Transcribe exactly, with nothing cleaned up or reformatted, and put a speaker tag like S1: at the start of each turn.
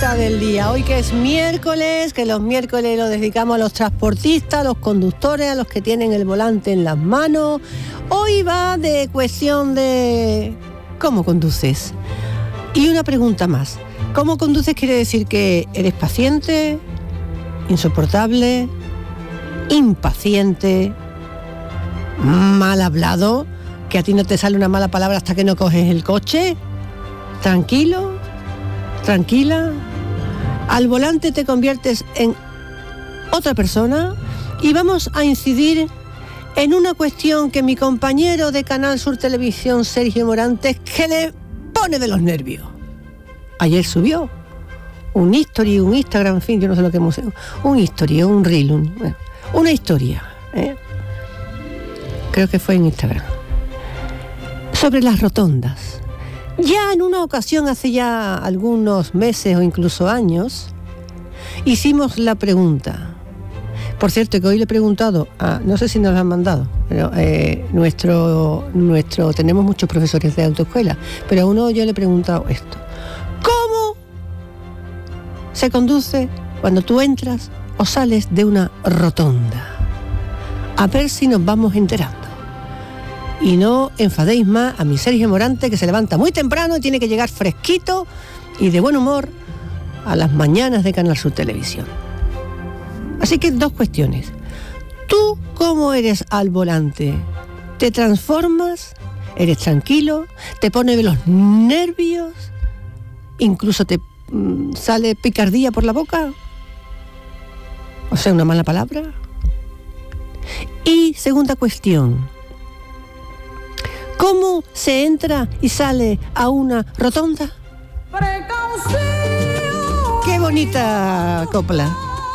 S1: nota del día. Hoy que es miércoles, que los miércoles lo dedicamos a los transportistas, a los conductores, a los que tienen el volante en las manos. Hoy va de cuestión de cómo conduces. Y una pregunta más. ¿Cómo conduces quiere decir que eres paciente, insoportable, impaciente, mal hablado, que a ti no te sale una mala palabra hasta que no coges el coche? ¿Tranquilo? ¿Tranquila? Al volante te conviertes en otra persona. Y vamos a incidir en una cuestión que mi compañero de Canal Sur Televisión, Sergio Morantes, que le pone de los nervios. Ayer subió un history, un Instagram, en fin, yo no sé lo que hemos hecho. Un history, un reel, un, bueno, una historia, ¿eh? Creo que fue en Instagram, sobre las rotondas. Ya en una ocasión, hace ya algunos meses o incluso años, hicimos la pregunta. Por cierto, que hoy le he preguntado, a, no sé si nos lo han mandado, pero eh, nuestro, nuestro, tenemos muchos profesores de autoescuela, pero a uno yo le he preguntado esto. ¿Cómo se conduce cuando tú entras o sales de una rotonda? A ver si nos vamos enterando. Y no enfadéis más a mi Sergio Morante, que se levanta muy temprano y tiene que llegar fresquito y de buen humor a las mañanas de Canal Sur Televisión. Así que dos cuestiones. ¿Tú cómo eres al volante? ¿Te transformas? ¿Eres tranquilo? ¿Te pone de los nervios? ¿Incluso te mmm, sale picardía por la boca? O sea, una mala palabra. Y segunda cuestión. ¿Cómo se entra y sale a una rotonda? ¡Qué bonita copla!